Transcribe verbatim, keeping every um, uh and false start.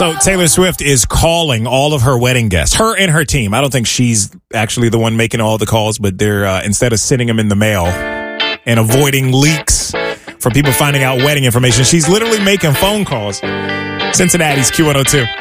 So Taylor Swift is calling all of her wedding guests, her and her team. I don't think she's actually the one making all the calls, but they're uh, instead of sending them in the mail and avoiding leaks for people finding out wedding information, she's literally making phone calls. Cincinnati's Q one oh two.